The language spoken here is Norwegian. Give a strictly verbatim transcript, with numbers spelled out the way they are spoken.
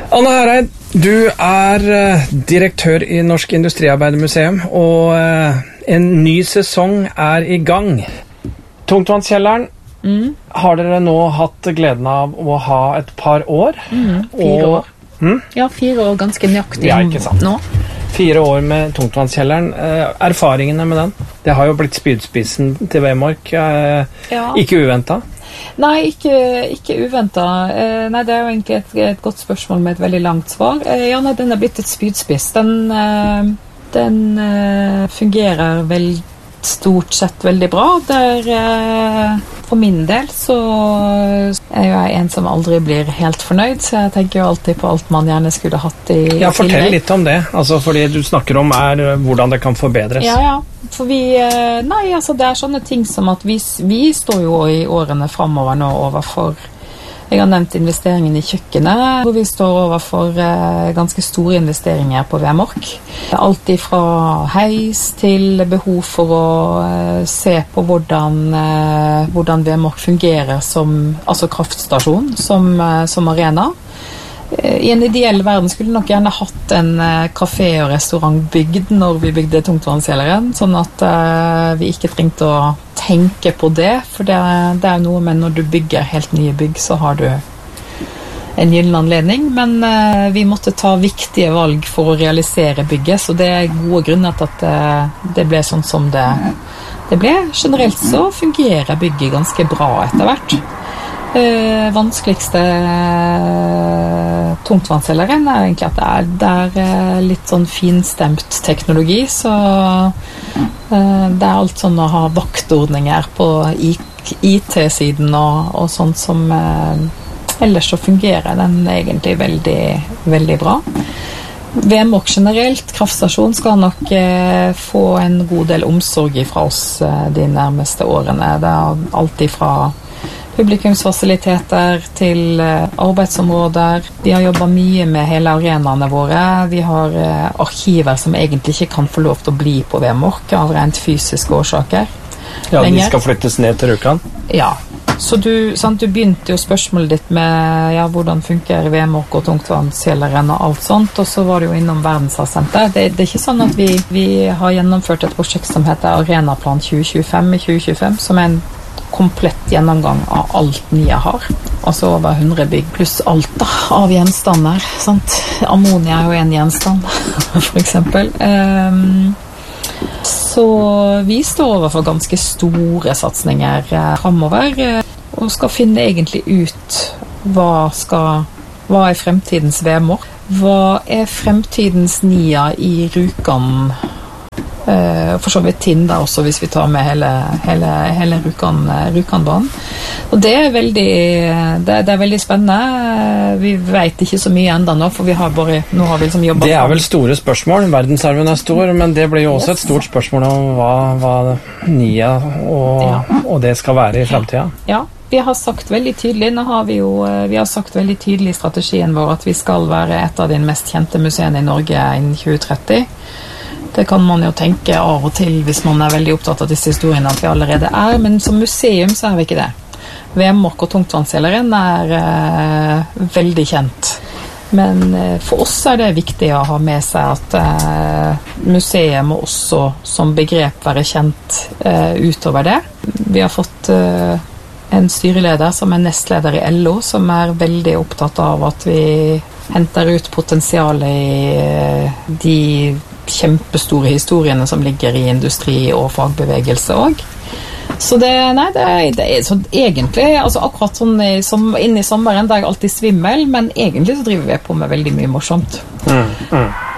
Anne Hereid, du er uh, direktør i Norsk Industriarbeidermuseum, og uh, en ny sesong er i gang. Tungtvannskjelleren mm. har dere nå hatt gleden av å ha et par år. Mm, fire og, år. Mm? Ja, fire år ganske nøyaktig ja, ikke sant. Nå. Fire år med Tungtvannskjelleren. Uh, erfaringene med den? Det har jo blitt spydspissen til Vemork. Uh, ja. Ikke uventet? Nei, ikke, ikke uventet. Eh, nei, det er jo egentlig et, et godt spørsmål med et veldig langt svar. Eh, ja, nei, den er blitt et spydspiss. Den, eh, den eh, fungerer vel stort sett veldig bra. Der, eh, for min del så er jo jeg en som aldri blir helt fornøyd, så jeg tenker jo alltid på alt man gjerne skulle hatt i Ja, fortell tillegg. Litt om det. Altså, fordi du snakker om er hvordan det kan forbedres. Ja, ja. For vi, nei, altså det er sånne ting som at vi, vi står jo i årene fremover nå overfor, jeg har nevnt investeringen i kjøkkenet, hvor vi står overfor eh, ganske store investeringer på Vemork. Alt ifra heis til behov for å eh, se på hvordan, eh, hvordan Vemork fungerer som altså kraftstasjon, som, eh, som arena. I en ideell verden skulle nok gjerne hatt en kafé og restaurant bygd når vi bygde Tungtvannskjelleren, sånn at uh, vi ikke trengte å tenke på det, for det, det er noe med når du bygger helt nye bygg, så har du en gyllen anledning, men uh, vi måtte ta viktige valg for å realisere bygget, så det er gode grunner til at uh, det ble sånn som det, det ble. Generelt så fungerer bygget ganske bra etter hvert. Uh, vanskeligste uh, tungtvannskjelleren er egentlig at det er, det er uh, litt sånn finstemt teknologi, så uh, det er alt sånn å ha vaktordninger på I T-siden og, og sånt som uh, ellers så fungerer den egentlig veldig, veldig bra. Vemork generelt, kraftstasjon, skal nok uh, få en god del omsorg fra oss uh, de nærmeste årene. Det er alltid fra publikumsfasiliteter til arbeidsområder. Vi har jobbet mye med hele arenaene våre. Vi har arkiver som egentlig ikke kan få lov til å bli på Vemork av rent fysiske årsaker. Ja, de skal flyttes ned til Rjukan? Ja. Så du, sant, du begynte jo spørsmålet ditt med ja, hvordan funker Vemork og Tungtvannskjelleren og alt sånt, og så var det jo innom Verdensarvsenteret. Det, det er ikke sånn at vi, vi har gjennomført et prosjekt som heter Arenaplan tjue tjuefem i tjue tjuefem, som er en komplett gjennomgang av alt nye har. Altså over hundre bygg pluss alt da, av gjenstander. Sant? Ammonia er jo en gjenstand, for eksempel. Um, så vi står overfor ganske store satsninger eh, fremover, eh, og skal finne egentlig ut hva, skal, hva er fremtidens Vemork. Hva er fremtidens Nia i Rjukan? Uh, for så vidt Tinda også, hvis vi tar med hele, hele, hele Rjukan, Rjukanbanen. Og det er veldig, det, det er veldig spennende. Vi vet ikke så mye enda nå, for vi har bare, nå har vi liksom jobbet. Det er vel store spørsmål. Verdensarven er stor, men det blir jo også et stort spørsmål om hva, hva Nia og, ja. og det skal være i fremtiden. Ja, vi har sagt veldig tydelig, nå har vi jo, vi har sagt veldig tydelig i strategien vår at vi skal være et av de mest kjente museene i Norge innen tjue tretti. Det kan man jo tenke av og til hvis man er veldig opptatt av disse historiene at vi allerede er, men som museum så er vi ikke det. Vemork og Tungtvannskjelleren er eh, veldig kjent. Men eh, for oss er det viktig å ha med seg at eh, museet må også som begrep være kjent eh, utover det. Vi har fått eh, en styreleder som er nestleder i L O, som er veldig opptatt av at vi henter ut potensialet i de kjempestore historiene som ligger i industri og fagbevegelse også. Så det, nei, det, det er så egentlig, altså akkurat sånn i, som, inn i sommeren, det er alltid svimmel, men egentlig så driver vi på med veldig mye morsomt. Mm, mm.